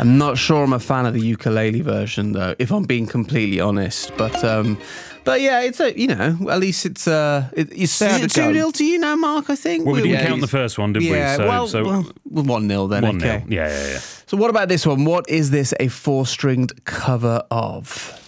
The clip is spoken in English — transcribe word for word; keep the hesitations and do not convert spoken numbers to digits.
I'm not sure I'm a fan of the ukulele version, though, if I'm being completely honest. But um, but yeah, it's a you know at least it's uh it, it's two nil to you now, Mark. I think. Well, we didn't yeah, count the first one, did yeah, we? So, well, so well, one nil then. one okay. nil. Yeah, yeah, yeah. So what about this one? What is this a four-stringed cover of?